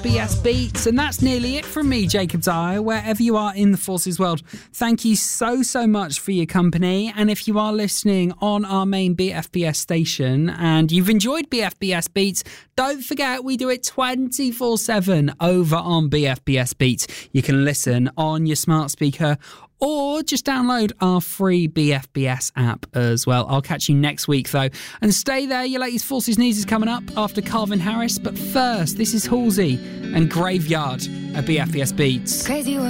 BFBS Beats. And that's nearly it from me, Jacob Dyer. Wherever you are in the Forces world, thank you so much for your company. And if you are listening on our main BFBS station and you've enjoyed BFBS Beats, don't forget we do it 24/7 over on BFBS Beats. You can listen on your smart speaker or just download our free BFBS app as well. I'll catch you next week, though. And stay there, your latest Forces News is coming up after Calvin Harris. But first, this is Halsey and Graveyard at BFBS Beats. Crazy